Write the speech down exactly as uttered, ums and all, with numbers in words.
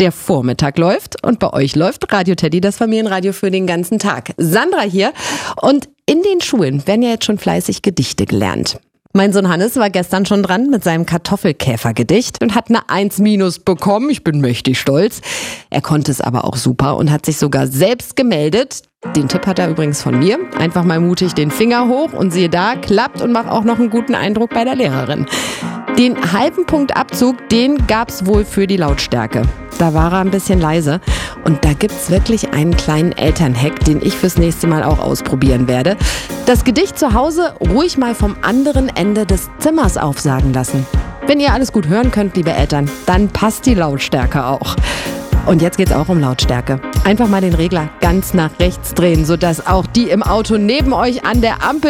Der Vormittag läuft und bei euch läuft Radio Teddy, das Familienradio für den ganzen Tag. Sandra hier und in den Schulen werden ja jetzt schon fleißig Gedichte gelernt. Mein Sohn Hannes war gestern schon dran mit seinem Kartoffelkäfergedicht und hat eine eins minus bekommen. Ich bin mächtig stolz. Er konnte es aber auch super und hat sich sogar selbst gemeldet. Den Tipp hat er übrigens von mir. Einfach mal mutig den Finger hoch und siehe da, klappt und macht auch noch einen guten Eindruck bei der Lehrerin. Den halben Punkt Abzug, den gab's wohl für die Lautstärke. Da war er ein bisschen leise. Und da gibt's wirklich einen kleinen Elternhack, den ich fürs nächste Mal auch ausprobieren werde. Das Gedicht zu Hause ruhig mal vom anderen Ende des Zimmers aufsagen lassen. Wenn ihr alles gut hören könnt, liebe Eltern, dann passt die Lautstärke auch. Und jetzt geht's auch um Lautstärke. Einfach mal den Regler ganz nach rechts drehen, sodass auch die im Auto neben euch an der Ampel